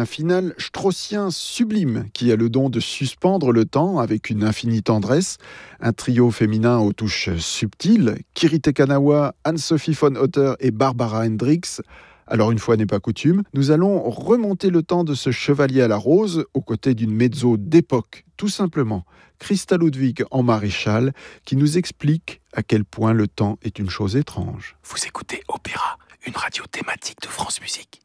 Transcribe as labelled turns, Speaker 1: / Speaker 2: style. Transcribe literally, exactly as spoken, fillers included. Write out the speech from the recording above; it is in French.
Speaker 1: un final straussien sublime qui a le don de suspendre le temps avec une infinie tendresse. Un trio féminin aux touches subtiles, Kirite Kanawa, Anne-Sophie von Otter et Barbara Hendricks. Alors une fois n'est pas coutume, nous allons remonter le temps de ce chevalier à la rose aux côtés d'une mezzo d'époque, tout simplement. Christa Ludwig en maréchal, qui nous explique à quel point le temps est une chose étrange.
Speaker 2: Vous écoutez Opéra, une radio thématique de France Musique.